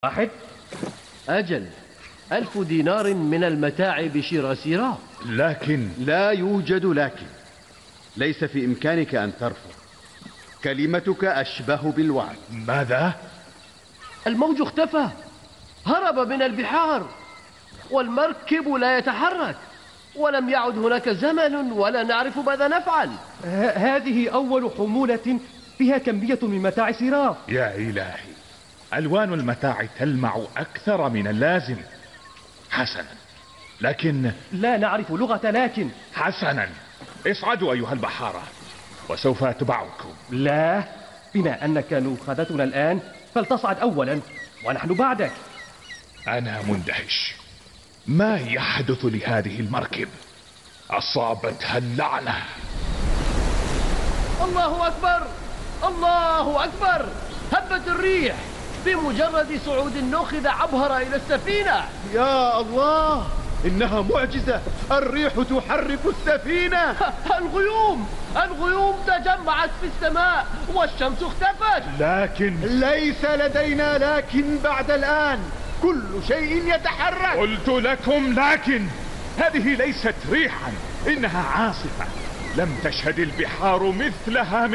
واحد. أجل، 1000 دينار من المتاع بشيراسيرا. لكن لا يوجد لكن. ليس في إمكانك أن ترفض. كلمتك أشبه بالوعد. ماذا؟ الموج اختفى، هرب من البحار، والمركب لا يتحرك، ولم يعد هناك زمن ولا نعرف ماذا نفعل. هذه أول حمولة فيها كمية من متاع سيراف. يا إلهي، ألوان المتاع تلمع أكثر من اللازم. حسنا، لكن لا نعرف لغة لكن. حسنا، اصعدوا أيها البحارة وسوف أتبعكم. لا، بما أنك نوخذتنا الآن فلتصعد أولا ونحن بعدك. أنا مندهش، ما يحدث لهذه المركب؟ أصابتها اللعنة. الله أكبر، الله أكبر، هبت الريح. بمجرد صعود الناخذة عبهر إلى السفينة. يا الله، إنها معجزة. الريح تحرك السفينة. الغيوم تجمعت في السماء والشمس اختفت. لكن ليس لدينا لكن بعد الآن. كل شيء يتحرك. قلت لكم لكن. هذه ليست ريحا، إنها عاصفة لم تشهد البحار مثلها